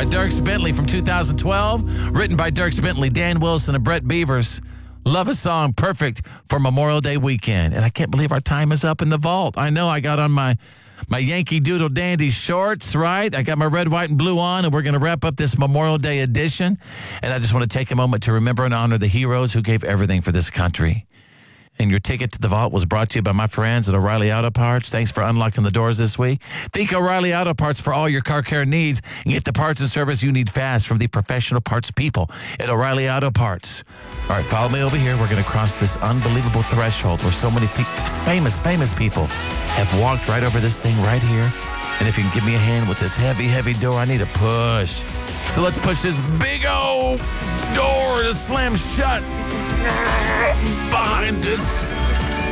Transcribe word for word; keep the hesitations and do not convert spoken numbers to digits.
by Dierks Bentley from two thousand twelve, written by Dierks Bentley, Dan Wilson, and Brett Beavers. Love a song, perfect for Memorial Day weekend. And I can't believe our time is up in the vault. I know I got on my my Yankee Doodle Dandy shorts, right? I got my red, white, and blue on, and we're going to wrap up this Memorial Day edition. And I just want to take a moment to remember and honor the heroes who gave everything for this country. And your ticket to the vault was brought to you by my friends at O'Reilly Auto Parts. Thanks for unlocking the doors this week. Think O'Reilly Auto Parts for all your car care needs and get the parts and service you need fast from the professional parts people at O'Reilly Auto Parts. All right, follow me over here. We're going to cross this unbelievable threshold where so many pe- famous, famous people have walked right over this thing right here. And if you can give me a hand with this heavy, heavy door, I need a push. So let's push this big old door to slam shut behind us.